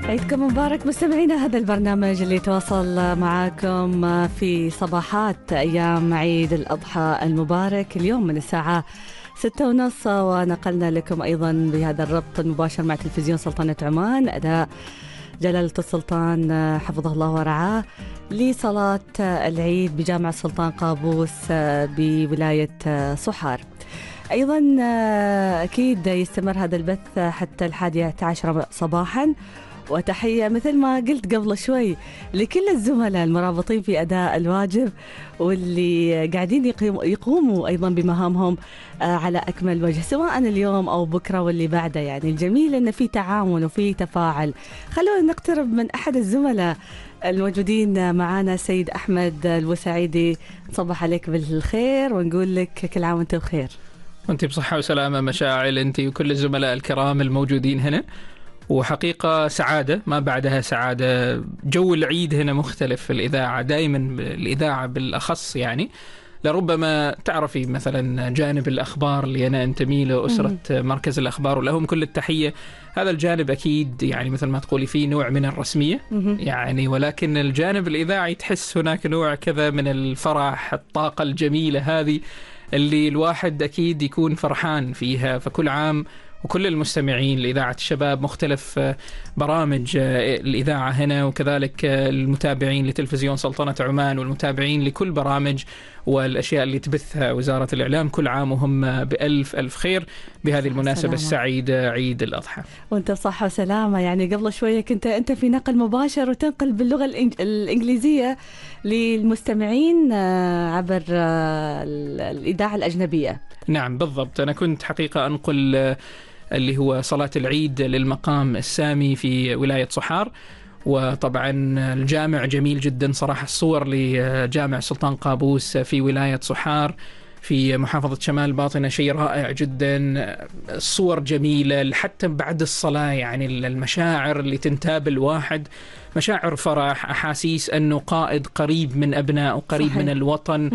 عيدكم مبارك مستمعينا. هذا البرنامج اللي يتواصل معاكم في صباحات أيام عيد الأضحى المبارك، اليوم من الساعة 6:30، ونقلنا لكم أيضا بهذا الربط المباشر مع تلفزيون سلطنة عمان أداء جلالة السلطان حفظه الله ورعاه لصلاة العيد بجامع السلطان قابوس بولاية صحار. أيضا أكيد يستمر هذا البث حتى 11 صباحا، وتحية مثل ما قلت قبل شوي لكل الزملاء المرابطين في أداء الواجب واللي قاعدين يقوموا أيضا بمهامهم على أكمل وجه، سواء اليوم أو بكرة واللي بعده. يعني الجميل أن في تعاون وفي تفاعل. خلونا نقترب من أحد الزملاء الموجودين معنا، سيد أحمد الوسعيدي. نصبح عليك بالخير ونقول لك كل عام وانت بخير. وانت بصحة وسلامة مشاعل، انت وكل الزملاء الكرام الموجودين هنا. وحقيقة سعادة ما بعدها سعادة. جو العيد هنا مختلف في الإذاعة، دائما الإذاعة بالأخص يعني لربما تعرفي مثلا جانب الأخبار اللي أنا أنتمي له، أسرة مركز الأخبار ولهم كل التحية. هذا الجانب أكيد يعني مثل ما تقولي فيه نوع من الرسمية يعني، ولكن الجانب الإذاعي تحس هناك نوع كذا من الفرح، الطاقة الجميلة هذه اللي الواحد أكيد يكون فرحان فيها. فكل عام وكل المستمعين لإذاعة الشباب، مختلف برامج الإذاعة هنا، وكذلك المتابعين لتلفزيون سلطنة عمان والمتابعين لكل برامج والأشياء اللي تبثها وزارة الإعلام، كل عام وهم بألف ألف خير بهذه المناسبة السعيدة عيد الأضحى. وانت بصحة وسلامة. يعني قبل شوية كنت أنت في نقل مباشر وتنقل باللغة الإنجليزية للمستمعين عبر الإذاعة الأجنبية. نعم بالضبط، أنا كنت حقيقة أنقل اللي هو صلاة العيد للمقام السامي في ولاية صحار، وطبعا الجامع جميل جدا صراحة. الصور لجامع السلطان قابوس في ولاية صحار في محافظة شمال باطنة شيء رائع جدا. الصور جميلة حتى بعد الصلاة، يعني المشاعر اللي تنتاب الواحد مشاعر فرح، أحاسيس أنه قائد قريب من أبنائه، قريب صحيح من الوطن.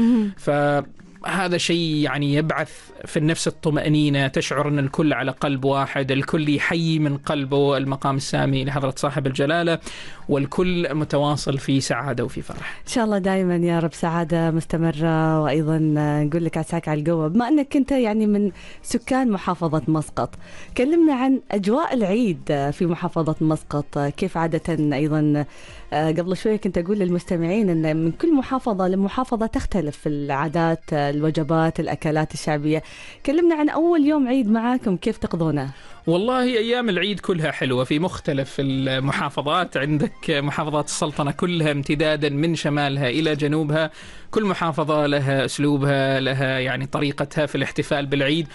فهذا شيء يعني يبعث في النفس الطمأنينة، تشعر أن الكل على قلب واحد، الكل يحيي من قلبه المقام السامي لحضرة صاحب الجلالة، والكل متواصل في سعادة وفي فرح. إن شاء الله دائما يا رب سعادة مستمرة. وأيضا نقول لك عساك على القوة، بما أنك كنت يعني من سكان محافظة مسقط، كلمنا عن أجواء العيد في محافظة مسقط. كيف عادة أيضا قبل شوية كنت أقول للمستمعين أن من كل محافظة لمحافظة تختلف العادات، الوجبات، الأكلات الشعبية. كلمنا عن أول يوم عيد معاكم، كيف تقضونه؟ والله أيام العيد كلها حلوة في مختلف المحافظات. عندك محافظات السلطنة كلها امتدادا من شمالها إلى جنوبها، كل محافظة لها أسلوبها، لها يعني طريقتها في الاحتفال بالعيد.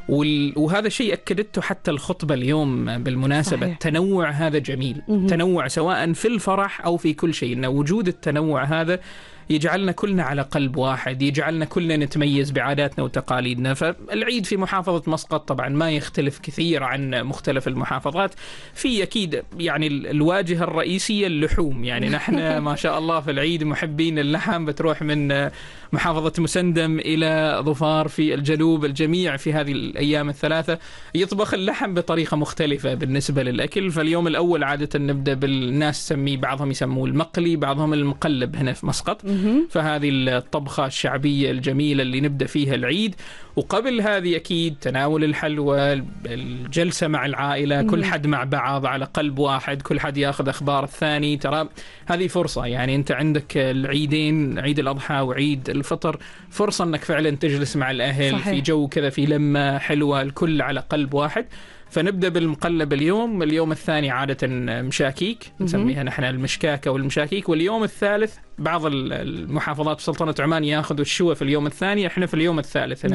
وهذا شيء أكدته حتى الخطبة اليوم بالمناسبة. صحيح. التنوع هذا جميل، تنوع سواء في الفرح أو في كل شيء، إن وجود التنوع هذا يجعلنا كلنا على قلب واحد، يجعلنا كلنا نتميز بعاداتنا وتقاليدنا. فالعيد في محافظة مسقط طبعا ما يختلف كثير عن مختلف المحافظات. في أكيد يعني الواجهة الرئيسية اللحوم، يعني نحن ما شاء الله في العيد محبين اللحم، بتروح من محافظة مسندم إلى ظفار في الجنوب، الجميع في هذه الأيام الثلاثة يطبخ اللحم بطريقة مختلفة بالنسبة للأكل. فاليوم الأول عادة نبدأ بالناس تسميه، بعضهم يسموه المقلي، بعضهم المقلب هنا في مسقط. فهذه الطبخة الشعبية الجميلة اللي نبدأ فيها العيد. وقبل هذه أكيد تناول الحلوى، الجلسة مع العائلة، كل حد مع بعض على قلب واحد، كل حد ياخذ أخبار الثاني. ترى هذه فرصة، يعني أنت عندك العيدين، عيد الأضحى وعيد الفطر، فرصة أنك فعلا تجلس مع الأهل. صحيح. في جو كذا، في لمة حلوة، الكل على قلب واحد. فنبدأ بالمقلب اليوم الثاني عادة مشاكيك، نسميها نحن المشكاكة والمشاكيك. واليوم الثالث بعض المحافظات في سلطنة عمان ياخذوا الشوى في اليوم الثاني، احنا في اليوم الثالث هنا.